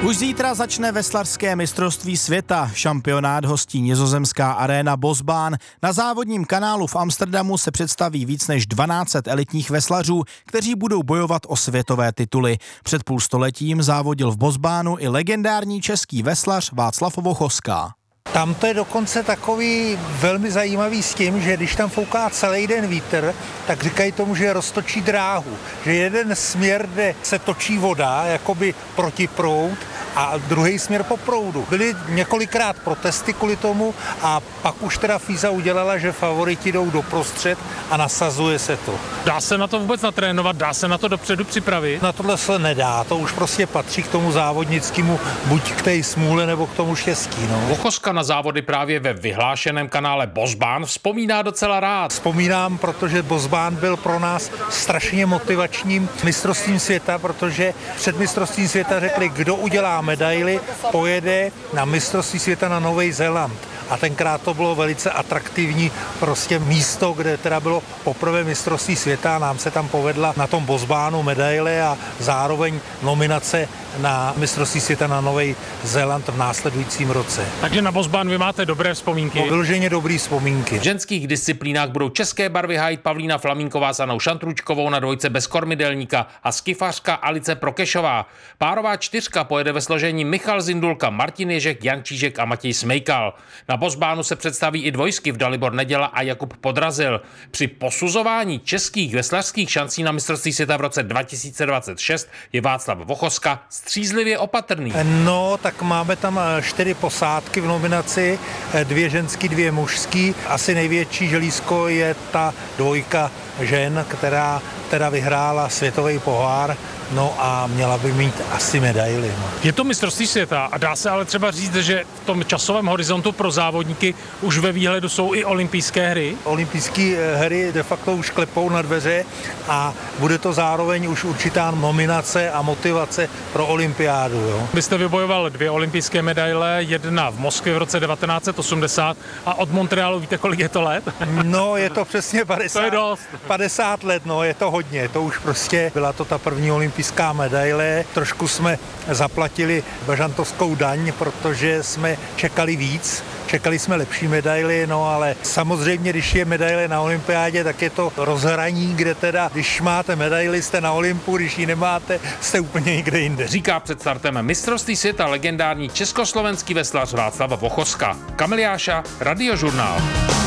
Už zítra začne veslařské mistrovství světa. Šampionát hostí nizozemská aréna Bosbaan. Na závodním kanálu v Amsterdamu se představí víc než 1200 elitních veslařů, kteří budou bojovat o světové tituly. Před půlstoletím závodil v Bosbaanu i legendární český veslař Václav Vochoska. Tam to je dokonce takový velmi zajímavý s tím, že když tam fouká celý den vítr, tak říkají tomu, že roztočí dráhu. Že jeden směr, kde se točí voda, jakoby protiproud, a druhý směr po proudu. Byly několikrát protesty kvůli tomu a pak už teda FISA udělala, že favoriti jdou doprostřed a nasazuje se to. Dá se na to vůbec natrénovat? Dá se na to dopředu připravit? Na tohle se nedá, to už prostě patří k tomu závodnickému, buď k té smůle nebo k tomu štěstí. No. Vochoska na závody právě ve vyhlášeném kanále Bosbaan vzpomíná docela rád. Vzpomínám, protože Bosbaan byl pro nás strašně motivačním mistrovstvím světa, protože před mistrovstvím světa řekli, kdo udělá medaili, pojede na mistrovství světa na Nový Zéland. A tenkrát to bylo velice atraktivní prostě místo, kde teda bylo poprvé mistrovství světa. Nám se tam povedla na tom Bosbaanu medaile a zároveň nominace na mistrovství světa na Nový Zéland v následujícím roce. Takže na Bosbaan vy máte dobré vzpomínky? Vyloženě dobrý vzpomínky. V ženských disciplínách budou české barvy hájit Pavlína Flamínková s Anou Šantručkovou na dvojce bez kormidelníka a skifařka Alice Prokešová. Párová čtyřka pojede ve složení Michal Zindulka, Martin Ježek, Jan Čížek a Matěj Smejkal. Na Bosbaanu se představí i dvojsky v Dalibor Neděla a Jakub Podrazil. Při posuzování českých veslařských šancí na mistrovství světa v roce 2026 je Václav Vochoska střízlivě opatrný. No, tak máme tam 4 posádky v nominaci, 2 ženský, 2 mužský. Asi největší želízko je ta dvojka žen, která teda vyhrála světový pohár, no a měla by mít asi medaili. No. Je to mistrovství světa a dá se ale třeba říct, že v tom časovém horizontu pro závodníky už ve výhledu jsou i olympijské hry? Olympijské hry de facto už klepou na dveře a bude to zároveň už určitá nominace a motivace pro olympiádu. Jo. Vy jste vybojoval 2 olympijské medaile, jedna v Moskvě v roce 1980 a od Montrealu víte, kolik je to let? No, je to přesně 50, to je dost. 50 let, no, je to hodně. To už prostě byla to ta první olympijská medaile. Trošku jsme zaplatili bažantovskou daň, protože jsme čekali víc. Čekali jsme lepší medaily, no ale samozřejmě, když je medaile na olympiádě, tak je to rozhraní, kde teda, když máte medaily, jste na Olympu, když ji nemáte, jste úplně někde jinde. Říká před startem mistrovství světa legendární československý veslař Václav Vochoska. Kamil Jáša, Radiožurnál.